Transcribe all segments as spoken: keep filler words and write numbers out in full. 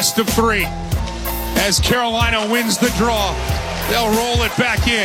Best of three. As Carolina wins the draw, they'll roll it back in.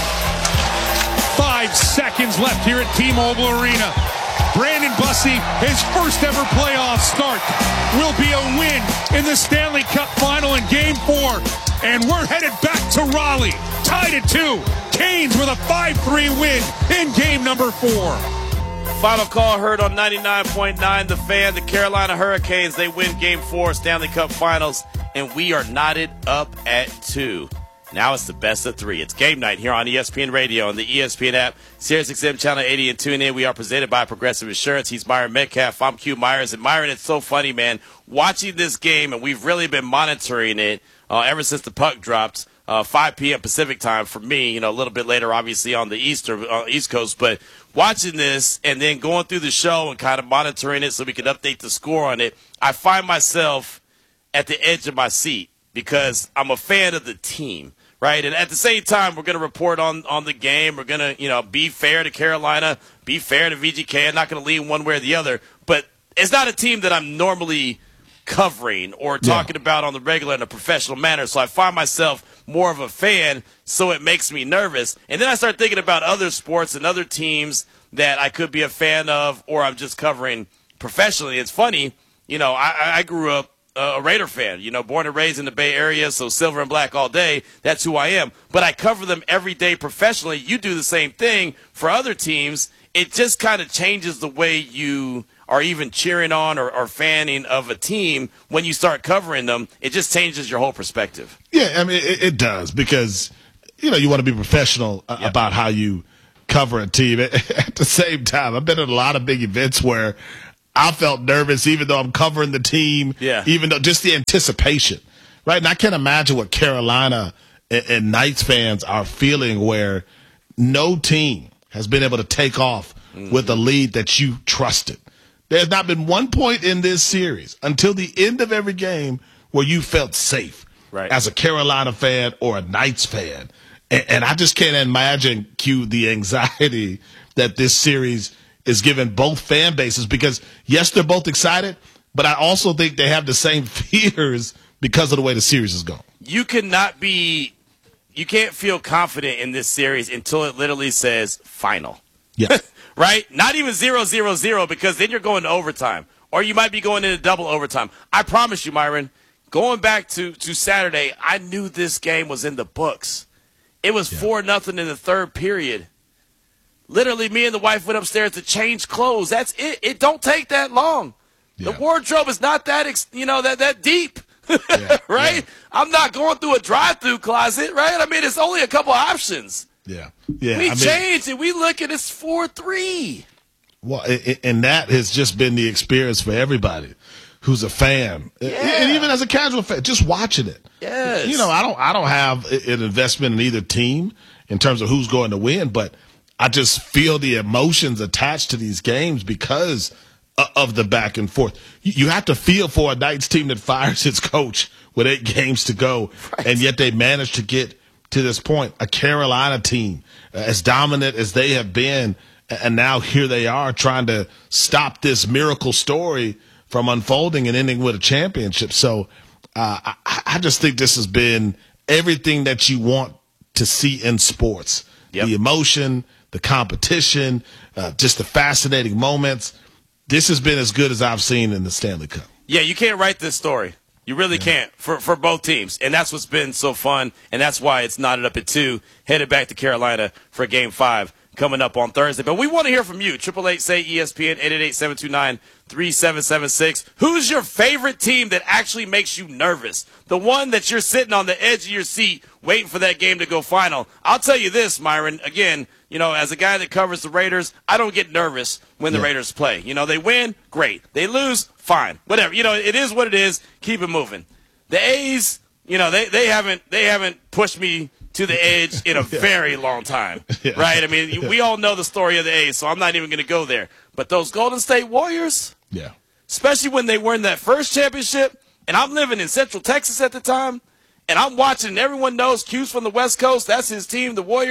Five seconds left here at T-Mobile Arena. Brandon Bussey, his first ever playoff start, will be a win in the Stanley Cup Final in Game four. And we're headed back to Raleigh, tied at two. Canes with a five three win in game number four. Final call heard on ninety-nine point nine The Fan. The Carolina Hurricanes, they win Game four Stanley Cup Finals, and we are knotted up at two. Now it's the best of three. It's game night here on E S P N Radio and the E S P N app, Sirius X M Channel eighty, and tune in. We are presented by Progressive Insurance. He's Myron Metcalf. I'm Q Myers. And Myron, it's so funny, man, watching this game, and we've really been monitoring it uh, ever since the puck dropped, uh, five p.m. Pacific time for me, you know, a little bit later, obviously, on the Eastern, uh, East Coast. But watching this and then going through the show and kind of monitoring it so we can update the score on it, I find myself at the edge of my seat because I'm a fan of the team. Right, and at the same time, we're going to report on, on the game. We're going to, you know, be fair to Carolina, be fair to V G K. I'm not going to lean one way or the other. But it's not a team that I'm normally covering or talking yeah. about on the regular in a professional manner. So I find myself more of a fan, so it makes me nervous. And then I start thinking about other sports and other teams that I could be a fan of or I'm just covering professionally. It's funny, you know, I, I grew up a Raider fan, you know, born and raised in the Bay Area, so silver and black all day. That's who I am. But I cover them every day professionally. You do the same thing for other teams. It just kind of changes the way you are even cheering on or, or fanning of a team when you start covering them. It just changes your whole perspective. Yeah, I mean, it, it does because, you know, you want to be professional uh, yep. about how you cover a team. At the same time, I've been at a lot of big events where I felt nervous even though I'm covering the team, yeah. even though just the anticipation, right? And I can't imagine what Carolina and, and Knights fans are feeling where no team has been able to take off mm-hmm. with a lead that you trusted. There's not been one point in this series until the end of every game where you felt safe right. as a Carolina fan or a Knights fan. And, and I just can't imagine, Q, the anxiety that this series is given both fan bases because, yes, they're both excited, but I also think they have the same fears because of the way the series is going. You cannot be – you can't feel confident in this series until it literally says final. Yeah. Right? Not even zero zero zero because then you're going to overtime or you might be going into double overtime. I promise you, Myron, going back to, to Saturday, I knew this game was in the books. It was yeah. four nothing in the third period. Literally, me and the wife went upstairs to change clothes. That's it. It don't take that long. Yeah. The wardrobe is not that, ex- you know, that that deep, yeah. right? Yeah. I'm not going through a drive-through closet, right? I mean, it's only a couple options. Yeah, yeah. We I changed mean, it. We look at it's four three. Well, it, and that has just been the experience for everybody who's a fan, yeah. and even as a casual fan, just watching it. Yes. You know, I don't, I don't have an investment in either team in terms of who's going to win, but I just feel the emotions attached to these games because of the back and forth. You have to feel for a Knights team that fires its coach with eight games to go, right. and yet they managed to get to this point. A Carolina team, as dominant as they have been, and now here they are trying to stop this miracle story from unfolding and ending with a championship. So uh, I, I just think this has been everything that you want to see in sports. Yep. The emotion, the competition, uh, just the fascinating moments. This has been as good as I've seen in the Stanley Cup. Yeah, you can't write this story. You really yeah. can't for, for both teams. And that's what's been so fun, and that's why it's knotted up at two, headed back to Carolina for Game five coming up on Thursday. But we want to hear from you. eight eight eight, S A Y, E S P N, eight eight eight, seven two nine, three seven seven six. Who's your favorite team that actually makes you nervous? The one that you're sitting on the edge of your seat waiting for that game to go final. I'll tell you this, Myron, again, you know, as a guy that covers the Raiders, I don't get nervous when the yeah. Raiders play. You know, they win, great. They lose, fine. Whatever. You know, it is what it is. Keep it moving. The A's, you know, they, they haven't they haven't pushed me to the edge in a yeah. very long time, yeah. right? I mean, we all know the story of the A's, so I'm not even going to go there. But those Golden State Warriors, yeah, especially when they won that first championship, and I'm living in Central Texas at the time, and I'm watching, everyone knows Q's from the West Coast, that's his team, the Warriors.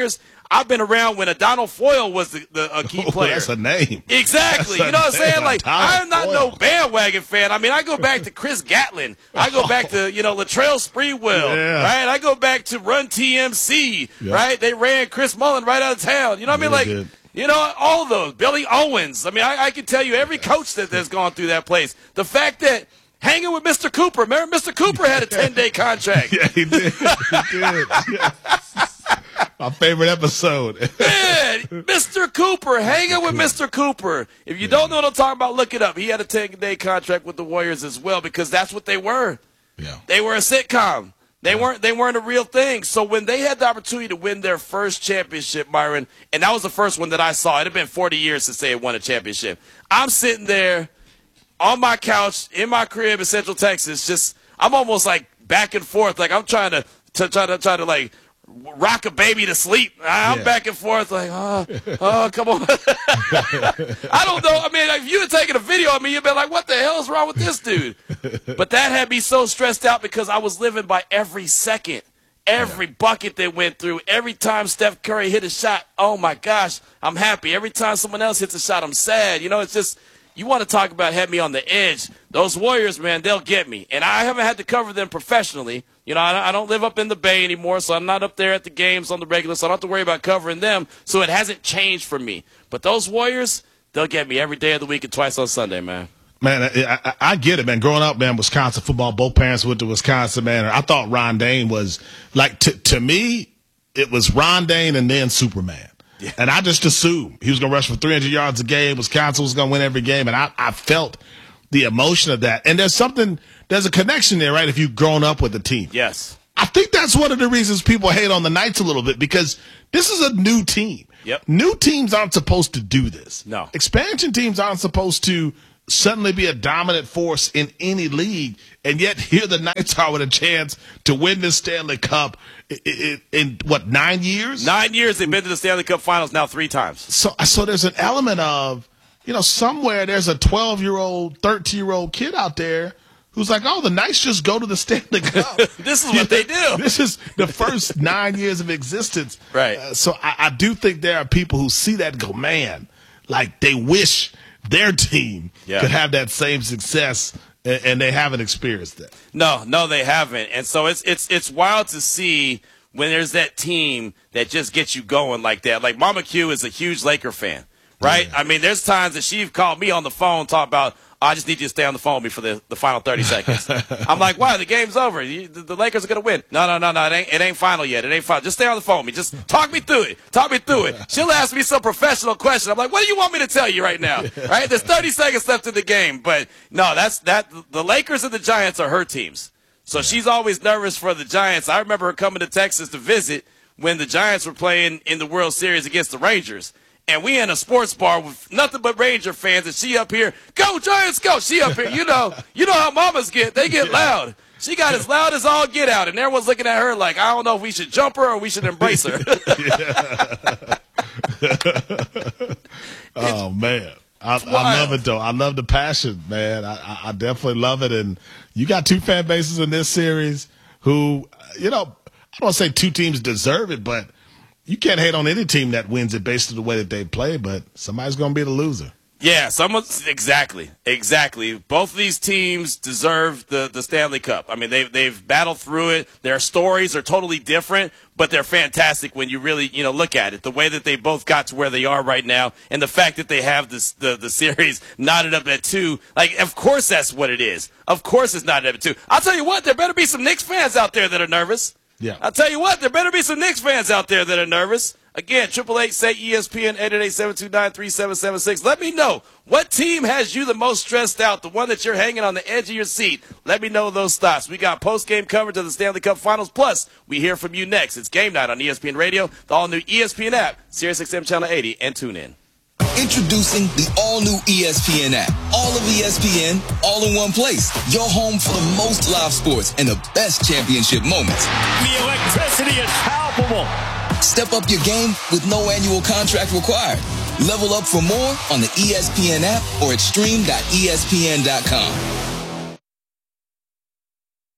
I've been around when Adonal Foyle was the, the a key player. Oh, that's a name. Exactly. That's you know what I'm saying? Like, Adonal I'm not Foyle. no bandwagon fan. I mean, I go back to Chris Gatlin. I go back to, you know, Latrell Sprewell, Yeah. right? I go back to Run T M C, Yep. right? They ran Chris Mullen right out of town. You know what I mean? Yeah, Like, they did. you know, all of those. Billy Owens. I mean, I, I can tell you every coach that has gone through that place. The fact that hanging with Mister Cooper. Remember, Mister Cooper had a ten-day contract. Yeah, he did. He did. Yeah. My favorite episode. Man, Mister Cooper, hanging with Mister Cooper. If you don't know what I'm talking about, look it up. He had a ten-day contract with the Warriors as well because that's what they were. Yeah. They were a sitcom. They weren't they weren't a real thing. So when they had the opportunity to win their first championship, Myron, and that was the first one that I saw. It had been forty years since they had won a championship. I'm sitting there on my couch in my crib in Central Texas, just I'm almost like back and forth, like I'm trying to, to try to try to like rock a baby to sleep. I'm Yeah. back and forth, like oh, oh, come on. I don't know. I mean, if you had taken a video of me, you'd be like, what the hell is wrong with this dude? But that had me so stressed out because I was living by every second. Every bucket they went through, every time Steph Curry hit a shot, oh my gosh, I'm happy. Every time someone else hits a shot, I'm sad. You know, it's just, you want to talk about had me on the edge. Those Warriors, man, they'll get me. And I haven't had to cover them professionally. You know, I don't live up in the Bay anymore, so I'm not up there at the games on the regular, so I don't have to worry about covering them. So it hasn't changed for me. But those Warriors, they'll get me every day of the week and twice on Sunday, man. Man, I, I, I get it, man. Growing up, man, Wisconsin football, both parents went to Wisconsin, man. I thought Ron Dane was, like, t- to me, it was Ron Dane and then Superman. Yeah. And I just assumed he was going to rush for three hundred yards a game. Wisconsin was going to win every game. And I, I felt the emotion of that. And there's something, there's a connection there, right, if you've grown up with the team. Yes. I think that's one of the reasons people hate on the Knights a little bit, because this is a new team. Yep. New teams aren't supposed to do this. No. Expansion teams aren't supposed to suddenly be a dominant force in any league, and yet here the Knights are with a chance to win this Stanley Cup in, in, in what, nine years? Nine years they've been to the Stanley Cup Finals now three times. So, so there's an element of, you know, somewhere there's a twelve-year-old, thirteen-year-old kid out there who's like, oh, the Knights just go to the Stanley Cup. This is what they do. This is the first nine years of existence. Right. Uh, so I, I do think there are people who see that and go, man, like they wish their team Yeah. could have that same success, and, and they haven't experienced that. No, no, they haven't. And so it's it's it's wild to see when there's that team that just gets you going like that. Like Mama Q is a huge Laker fan, right? Yeah. I mean, there's times that she's called me on the phone, talk about, oh, I just need you to stay on the phone with me for the, the final thirty seconds. I'm like, why? The game's over. You, the, the Lakers are going to win. No, no, no, no. It ain't, it ain't final yet. It ain't final. Just stay on the phone with me. Just talk me through it. Talk me through it. She'll ask me some professional question. I'm like, what do you want me to tell you right now? Right? There's thirty seconds left in the game. But, no, that's that. The Lakers and the Giants are her teams. So she's always nervous for the Giants. I remember her coming to Texas to visit when the Giants were playing in the World Series against the Rangers. And we in a sports bar with nothing but Ranger fans, and she up here, go Giants, go! She up here, you know, you know how mamas get, they get loud. She got as loud as all get out, and everyone's looking at her like, I don't know if we should jump her or we should embrace her. Oh man, I, I love it though. I love the passion, man. I, I, I definitely love it. And you got two fan bases in this series who, you know, I don't want to say two teams deserve it, but you can't hate on any team that wins it based on the way that they play, but somebody's going to be the loser. Yeah, someone's exactly, exactly. Both of these teams deserve the, the Stanley Cup. I mean, they've they've battled through it. Their stories are totally different, but they're fantastic when you really you know look at it. The way that they both got to where they are right now, and the fact that they have this the the series knotted up at two. Like, of course that's what it is. Of course it's knotted up at two. I'll tell you what, there better be some Knicks fans out there that are nervous. Yeah. I'll tell you what, there better be some Knicks fans out there that are nervous. Again, triple eight say E S P N, eight eight eight, seven two nine, three seven seven six. Let me know, what team has you the most stressed out, the one that you're hanging on the edge of your seat? Let me know those thoughts. We got post-game coverage of the Stanley Cup Finals, plus we hear from you next. It's Game Night on E S P N Radio, the all-new E S P N app, Sirius X M Channel eighty, and tune in. Introducing the all-new E S P N app. All of E S P N, all in one place. Your home for the most live sports and the best championship moments. The electricity is palpable. Step up your game with no annual contract required. Level up for more on the E S P N app or at stream dot E S P N dot com.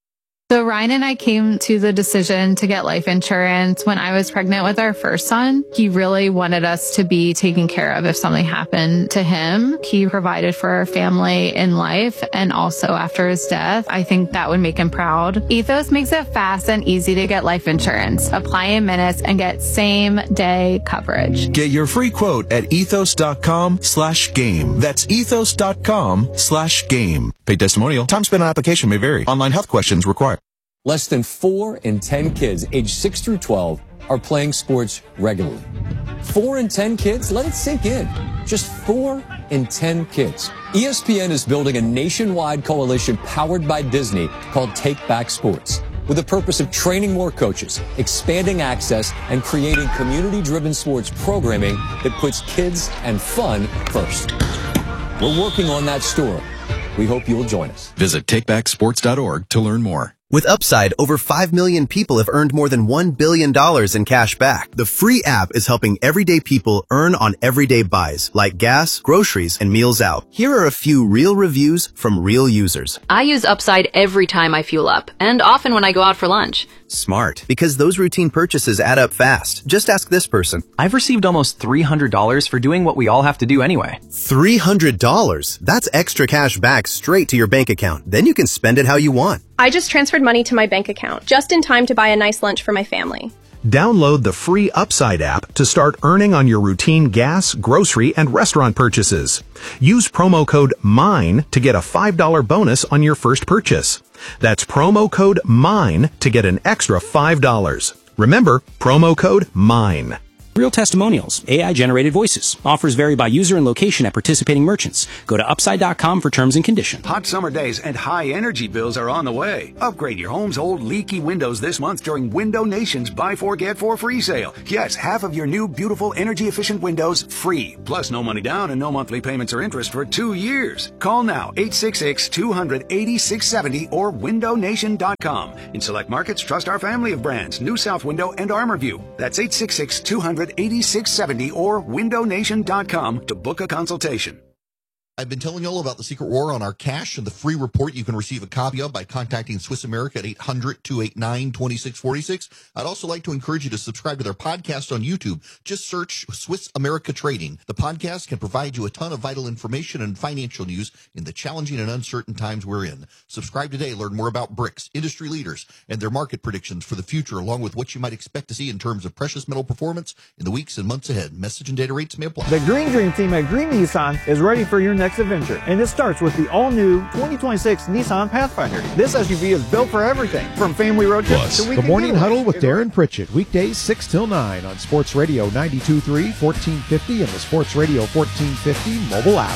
So Ryan and I came to the decision to get life insurance when I was pregnant with our first son. He really wanted us to be taken care of if something happened to him. He provided for our family in life and also after his death. I think that would make him proud. Ethos makes it fast and easy to get life insurance. Apply in minutes and get same day coverage. Get your free quote at ethos.com slash game. That's ethos.com slash game. Paid testimonial. Time spent on application may vary. Online health questions required. Less than four in ten kids aged six through twelve are playing sports regularly. Four in ten kids? Let it sink in. Just four in ten kids. E S P N is building a nationwide coalition powered by Disney called Take Back Sports, with the purpose of training more coaches, expanding access, and creating community-driven sports programming that puts kids and fun first. We're working on that story. We hope you'll join us. Visit take back sports dot org to learn more. With Upside, over five million people have earned more than one billion dollars in cash back. The free app is helping everyday people earn on everyday buys, like gas, groceries, and meals out. Here are a few real reviews from real users. I use Upside every time I fuel up, and often when I go out for lunch. Smart, because those routine purchases add up fast. Just ask this person. I've received almost three hundred dollars for doing what we all have to do anyway. three hundred dollars? That's extra cash back straight to your bank account. Then you can spend it how you want. I just transferred money to my bank account, just in time to buy a nice lunch for my family. Download the free Upside app to start earning on your routine gas, grocery, and restaurant purchases. Use promo code MINE to get a five dollars bonus on your first purchase. That's promo code MINE to get an extra five dollars. Remember, promo code MINE. Real testimonials, A I-generated voices. Offers vary by user and location at participating merchants. Go to upside dot com for terms and conditions. Hot summer days and high energy bills are on the way. Upgrade your home's old leaky windows this month during Window Nation's Buy Four Get Four free sale. Yes, half of your new beautiful energy efficient windows free. Plus no money down and no monthly payments or interest for two years. Call now eight six six, two hundred, eighty-six seventy or window nation dot com. In select markets, trust our family of brands, New South Window and ArmorView. That's eight six six, two hundred, eighty-six seventy or window nation dot com to book a consultation. I've been telling you all about the Secret War on our cash and the free report you can receive a copy of by contacting Swiss America at eight hundred, two eight nine, two six four six. I'd also like to encourage you to subscribe to their podcast on YouTube. Just search Swiss America Trading. The podcast can provide you a ton of vital information and financial news in the challenging and uncertain times we're in. Subscribe today. Learn more about BRICS, industry leaders, and their market predictions for the future, along with what you might expect to see in terms of precious metal performance in the weeks and months ahead. Message and data rates may apply. The Green Dream Team at Green Nissan is ready for your next adventure, and it starts with the all-new twenty twenty-six Nissan Pathfinder. This S U V is built for everything, from family road trips to weekend The Morning getaways. Huddle with Darren Pritchett, weekdays six till nine on Sports Radio ninety-two point three, fourteen fifty, and the Sports Radio fourteen fifty mobile app.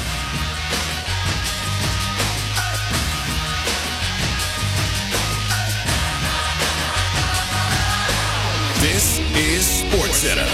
This is Sports Center.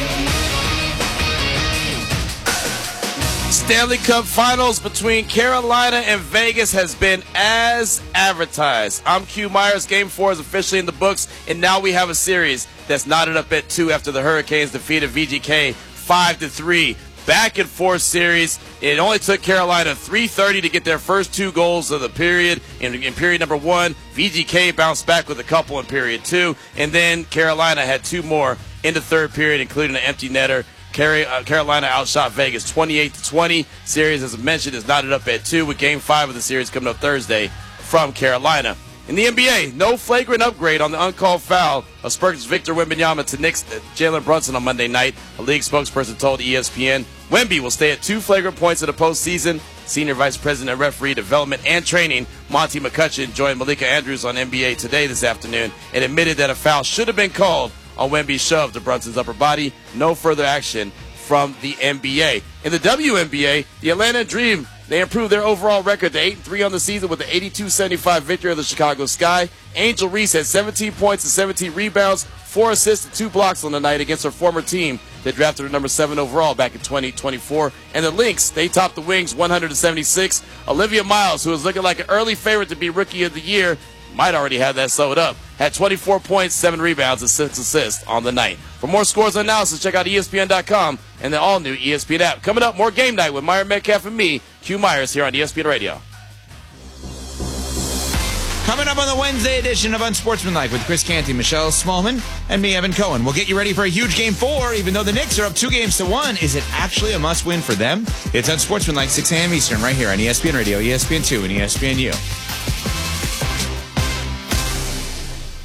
Stanley Cup Finals between Carolina and Vegas has been as advertised. I'm Q Myers. Game four is officially in the books, and now we have a series that's knotted up at two after the Hurricanes defeated V G K five to three. Back and forth series. It only took Carolina three thirty to get their first two goals of the period. In, in period number one, V G K bounced back with a couple in period two, and then Carolina had two more in the third period, including an empty netter. Carolina outshot Vegas twenty-eight to twenty. Series, as I mentioned, is knotted up at two with Game five of the series coming up Thursday from Carolina. In the N B A, no flagrant upgrade on the uncalled foul of Spurs' Victor Wembanyama to Knicks' Jalen Brunson on Monday night. A league spokesperson told E S P N Wemby will stay at two flagrant points in the postseason. Senior Vice President of Referee Development and Training, Monty McCutcheon, joined Malika Andrews on N B A Today this afternoon and admitted that a foul should have been called on Wemby's shove to Brunson's upper body. No further action from the N B A. In the W N B A, the Atlanta Dream, they improved their overall record to eight and three on the season with an eighty-two seventy-five victory of the Chicago Sky. Angel Reese had seventeen points and seventeen rebounds, four assists and two blocks on the night against her former team that drafted her number seven overall back in twenty twenty-four. And the Lynx, they topped the Wings one hundred seventy-six. Olivia Miles, who was looking like an early favorite to be Rookie of the Year, might already have that sewed up, had twenty-four points, seven rebounds, and six assists on the night. For more scores and analysis, check out E S P N dot com and the all-new E S P N app. Coming up, more Game Night with Meyer Metcalf and me, Q Myers, here on E S P N Radio. Coming up on the Wednesday edition of Unsportsmanlike with Chris Canty, Michelle Smallman, and me, Evan Cohen. We'll get you ready for a huge game four, even though the Knicks are up two games to one. Is it actually a must-win for them? It's Unsportsmanlike, six a.m. Eastern, right here on E S P N Radio, E S P N two, and E S P N U.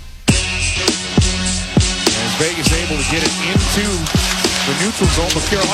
As Vegas able to get it into the neutral zone with Carolina.